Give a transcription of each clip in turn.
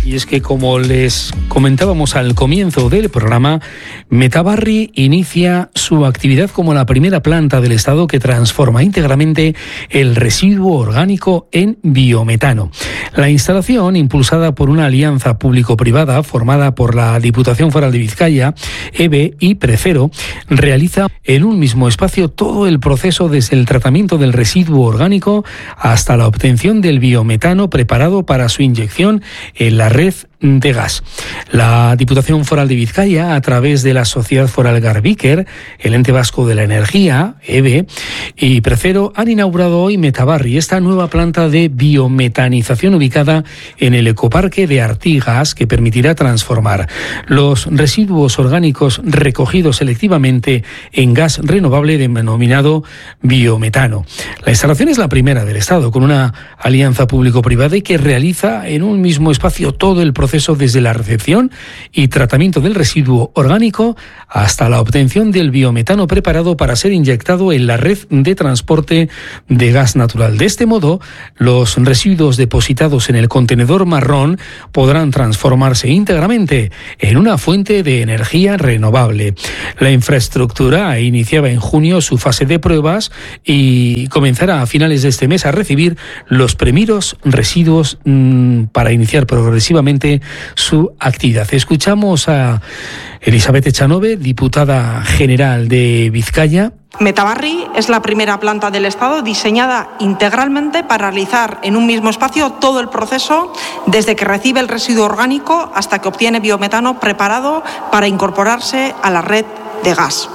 Y es que, como les comentábamos al comienzo del programa, Metabarri inicia su actividad como la primera planta del Estado que transforma íntegramente el residuo orgánico en biometano. La instalación, impulsada por una alianza público-privada formada por la Diputación Foral de Vizcaya, EVE y Precero, realiza en un mismo espacio todo el proceso desde el tratamiento del residuo orgánico hasta la obtención del biometano preparado para su inyección en la red de gas. La Diputación Foral de Vizcaya, a través de la Sociedad Foral Garbiker, el Ente Vasco de la Energía, EVE, y Precero, han inaugurado hoy Metabarri, esta nueva planta de biometanización ubicada en el ecoparque de Artigas, que permitirá transformar los residuos orgánicos recogidos selectivamente en gas renovable denominado biometano. La instalación es la primera del Estado, con una alianza público-privada y que realiza en un mismo espacio todo el proceso desde la recepción y tratamiento del residuo orgánico hasta la obtención del biometano preparado para ser inyectado en la red de transporte de gas natural. De este modo, los residuos depositados en el contenedor marrón podrán transformarse íntegramente en una fuente de energía renovable. La infraestructura iniciaba en junio su fase de pruebas y comenzará a finales de este mes a recibir los primeros residuos para iniciar progresivamente su actividad. Escuchamos a Elizabeth Echanove, diputada general de Vizcaya. Metabarri es la primera planta del Estado diseñada integralmente para realizar en un mismo espacio todo el proceso desde que recibe el residuo orgánico hasta que obtiene biometano preparado para incorporarse a la red de gas.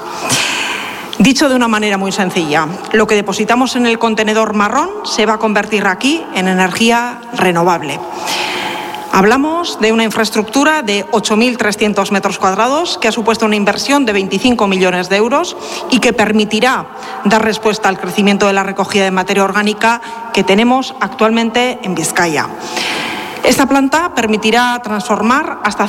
Dicho de una manera muy sencilla, lo que depositamos en el contenedor marrón se va a convertir aquí en energía renovable. Hablamos de una infraestructura de 8.300 metros cuadrados que ha supuesto una inversión de 25 millones de euros y que permitirá dar respuesta al crecimiento de la recogida de materia orgánica que tenemos actualmente en Vizcaya. Esta planta permitirá transformar hasta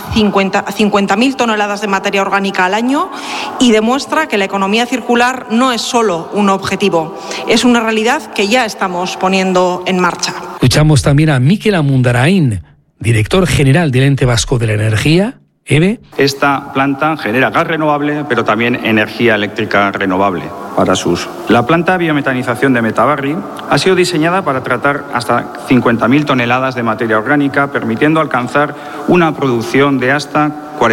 50.000 toneladas de materia orgánica al año y demuestra que la economía circular no es solo un objetivo, es una realidad que ya estamos poniendo en marcha. Escuchamos también a Mikel Amundarain, director general del Ente Vasco de la Energía, EVE. Esta planta genera gas renovable, pero también energía eléctrica renovable para su uso. La planta de biometanización de Metabarri ha sido diseñada para tratar hasta 50.000 toneladas de materia orgánica, permitiendo alcanzar una producción de hasta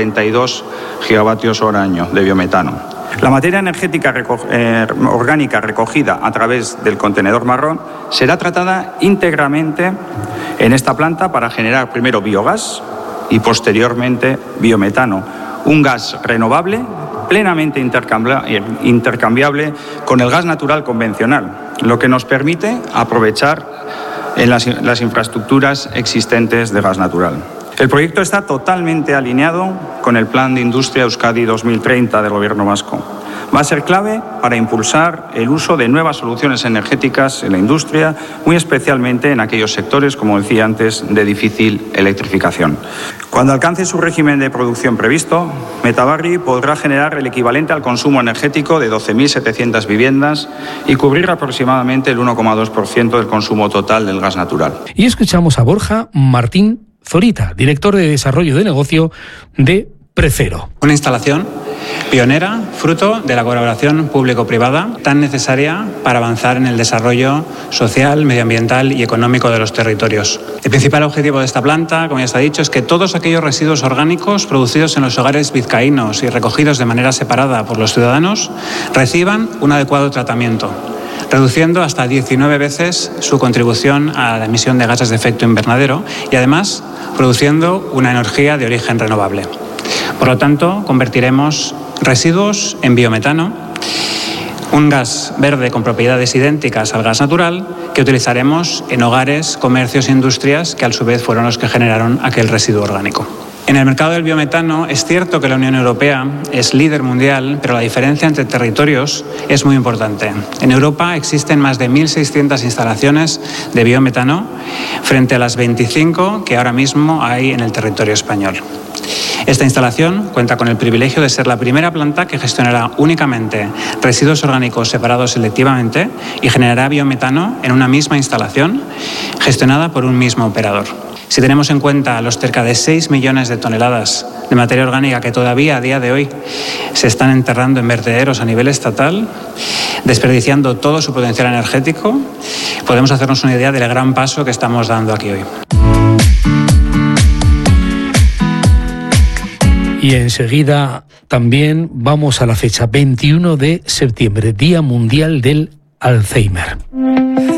42 gigavatios hora año de biometano. La materia energética orgánica recogida a través del contenedor marrón será tratada íntegramente en esta planta para generar primero biogás y posteriormente biometano, un gas renovable plenamente intercambiable con el gas natural convencional, lo que nos permite aprovechar en las infraestructuras existentes de gas natural. El proyecto está totalmente alineado con el Plan de Industria Euskadi 2030 del Gobierno vasco. Va a ser clave para impulsar el uso de nuevas soluciones energéticas en la industria, muy especialmente en aquellos sectores, como decía antes, de difícil electrificación. Cuando alcance su régimen de producción previsto, Metabarri podrá generar el equivalente al consumo energético de 12.700 viviendas y cubrir aproximadamente el 1,2% del consumo total del gas natural. Y escuchamos a Borja Martín Zorita, director de Desarrollo de Negocio de Precero. Una instalación pionera, fruto de la colaboración público-privada tan necesaria para avanzar en el desarrollo social, medioambiental y económico de los territorios. El principal objetivo de esta planta, como ya se ha dicho, es que todos aquellos residuos orgánicos producidos en los hogares vizcaínos y recogidos de manera separada por los ciudadanos reciban un adecuado tratamiento, reduciendo hasta 19 veces su contribución a la emisión de gases de efecto invernadero y además produciendo una energía de origen renovable. Por lo tanto, convertiremos residuos en biometano, un gas verde con propiedades idénticas al gas natural que utilizaremos en hogares, comercios e industrias que a su vez fueron los que generaron aquel residuo orgánico. En el mercado del biometano es cierto que la Unión Europea es líder mundial, pero la diferencia entre territorios es muy importante. En Europa existen más de 1.600 instalaciones de biometano frente a las 25 que ahora mismo hay en el territorio español. Esta instalación cuenta con el privilegio de ser la primera planta que gestionará únicamente residuos orgánicos separados selectivamente y generará biometano en una misma instalación gestionada por un mismo operador. Si tenemos en cuenta los cerca de 6 millones de toneladas de materia orgánica que todavía a día de hoy se están enterrando en vertederos a nivel estatal, desperdiciando todo su potencial energético, podemos hacernos una idea del gran paso que estamos dando aquí hoy. Y enseguida también vamos a la fecha 21 de septiembre, Día Mundial del Alzheimer.